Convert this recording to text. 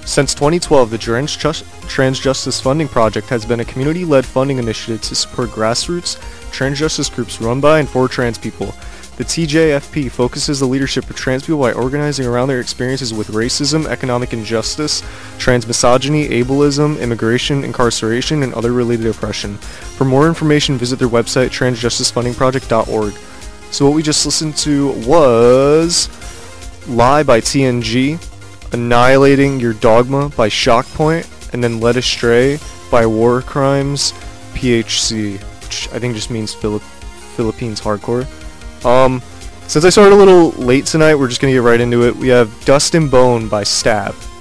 Since 2012, the Trans Justice Funding Project has been a community-led funding initiative to support grassroots trans justice groups run by and for trans people. The TJFP focuses the leadership of trans people by organizing around their experiences with racism, economic injustice, trans misogyny, ableism, immigration, incarceration, and other related oppression. For more information, visit their website, transjusticefundingproject.org. So what we just listened to was Lie by TNG, Annihilating Your Dogma by Shockpoint, and then Led Astray by War Crimes PHC, which I think just means Philippines Hardcore. Since I started a little late tonight, we're just gonna get right into it. We have Dust and Bone by Stab.